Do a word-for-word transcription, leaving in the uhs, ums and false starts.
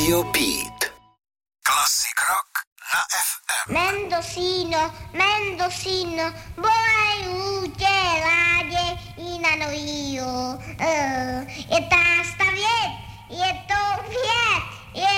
Radio Beat. Classic Rock na ef em. Mendocino, Mendocino, voy udělat jinou. Uh, je to stavět, je